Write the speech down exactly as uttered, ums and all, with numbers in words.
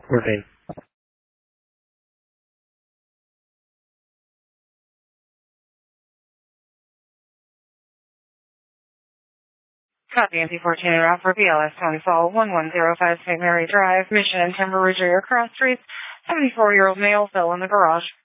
Right. Copy N P fourteen route for B L S Tony Fall, one one zero five Saint Mary Drive, Mission and Timber Ridge, Cross Streets. seventy-four-year-old male fell in the garage.